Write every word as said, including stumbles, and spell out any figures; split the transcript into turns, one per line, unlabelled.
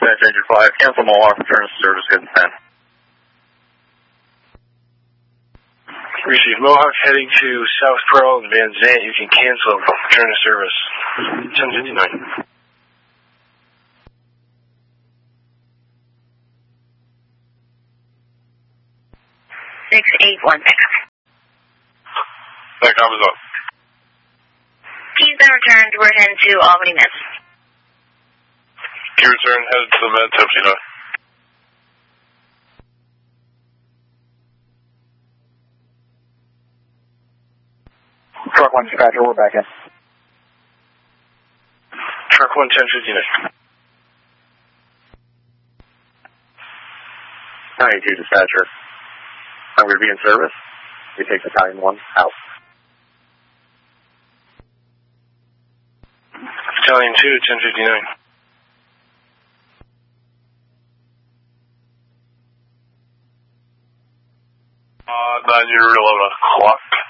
dispatch engine five, cancel Mohawk, return to service, good ten.
Receive Mohawk heading to South Pearl and Van Zant. You can cancel, return to service. ten fifty-nine.
six eight one.
That is up.
Keys been returned. We're heading to Albany Meds.
Key return, headed to the Med, ten fifty-nine.
Truck one dispatcher, we're back in.
Truck one, ten fifty-nine.
ninety-two dispatcher. I'm going to be in service. We take battalion one out.
Battalion two, ten fifty-nine. Uh, nine, you're eleven o'clock.